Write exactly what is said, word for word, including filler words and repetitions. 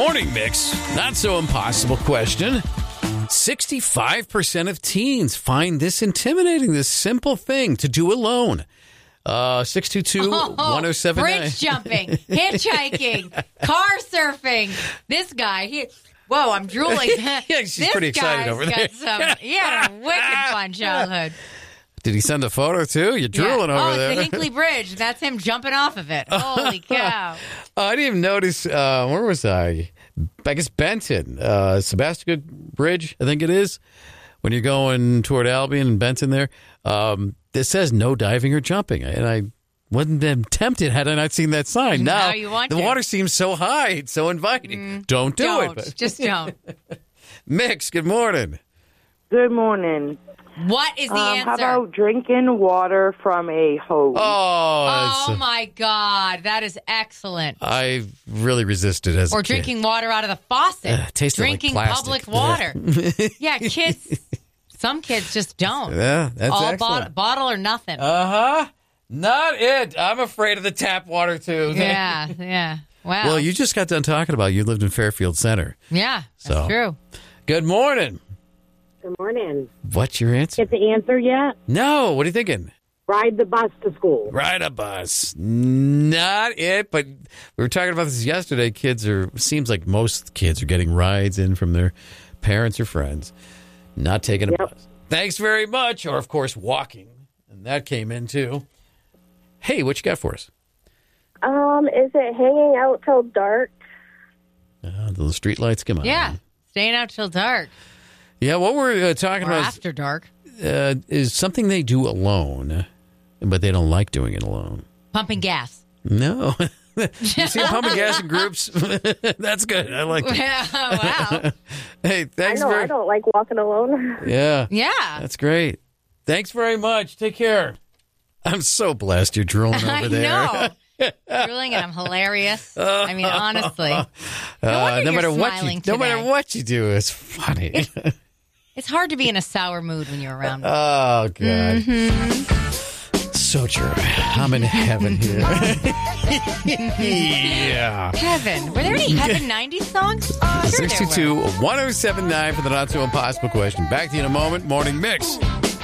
Morning Mix. Not so impossible question. sixty-five percent of teens find this intimidating, this simple thing to do alone. Uh, six two two, one oh seven nine. Bridge jumping, hitchhiking, car surfing. This guy, he... Whoa, I'm drooling. Yeah, she's this pretty excited over there. Got some, he had a wicked fun childhood. Did he send a photo, too? You're drooling yeah. over oh, there. Oh, it's the Hinkley Bridge. That's him jumping off of it. Holy cow. uh, I didn't even notice. Uh, where was I? I guess Benton. Uh, Sebastopol Bridge, I think it is. When you're going toward Albion and Benton there. Um, it says no diving or jumping. And I wouldn't have been tempted had I not seen that sign. Now, now you want the to. water seems so high. It's so inviting. Mm, don't do don't. it. But. Just don't. Mix, good morning. Good morning. What is the um, answer? How about drinking water from a hose? Oh, oh my God. That is excellent. I really resisted as or a kid. drinking water out of the faucet. Uh, tasted drinking like plastic. public water. Yeah, kids. Some kids just don't. Yeah, that's All excellent. bot- bottle or nothing. Uh-huh. Not it. I'm afraid of the tap water, too. Yeah, yeah. Wow. Well, you just got done talking about you lived in Fairfield Center. Yeah, that's so. true. Good morning. Good morning. What's your answer? Get the answer yet? No. What are you thinking? Ride the bus to school. Ride a bus. Not it, but we were talking about this yesterday. Kids are, seems like most kids are getting rides in from their parents or friends, not taking a yep. bus. Thanks very much. Or, of course, walking. And that came in, too. Hey, what you got for us? Um, is it hanging out till dark? Uh, the street lights come on. Yeah, staying out till dark. Yeah, what we're uh, talking or about after dark uh, is something they do alone, but they don't like doing it alone. Pumping gas. No. You see pumping gas in groups? That's good. I like that. Wow. Hey, thanks I know, very I don't like walking alone. Yeah. Yeah. That's great. Thanks very much. Take care. I'm so blessed you're drooling over I there. know. Drooling and I'm hilarious. I mean, honestly. No, uh, no matter what you, today. no matter what you do, it's funny. It's, it's hard to be in a sour mood when you're around me. Oh, God. Mm-hmm. So true. I'm in heaven here. Yeah. Heaven. Were there any Heaven nineties songs? Uh, sure six two two, one oh seven nine for the not so impossible question. Back to you in a moment. Morning Mix.